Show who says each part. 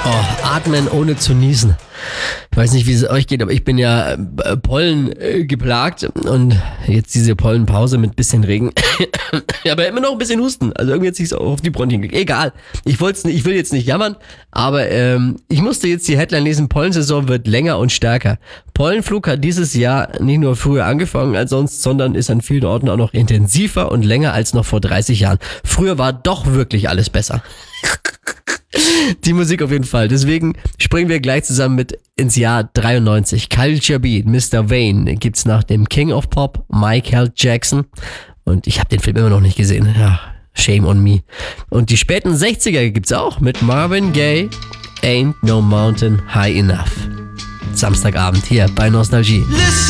Speaker 1: Oh, atmen ohne zu niesen. Ich weiß nicht, wie es euch geht, aber ich bin ja Pollen geplagt und jetzt diese Pollenpause mit bisschen Regen. Aber immer noch ein bisschen Husten. Also irgendwie hat sich's auch auf die Bronchien gekriegt. Egal. Ich will jetzt nicht jammern, aber ich musste jetzt die Headline lesen, Pollensaison wird länger und stärker. Pollenflug hat dieses Jahr nicht nur früher angefangen als sonst, sondern ist an vielen Orten auch noch intensiver und länger als noch vor 30 Jahren. Früher war doch wirklich alles besser. Die Musik auf jeden Fall. Deswegen springen wir gleich zusammen mit ins Jahr 93. Culture Beat, Mr. Vane gibt's nach dem King of Pop, Michael Jackson. Und ich habe den Film immer noch nicht gesehen. Ja, shame on me. Und die späten 60er gibt's auch mit Marvin Gaye, Ain't No Mountain High Enough. Samstagabend hier bei Nostalgie.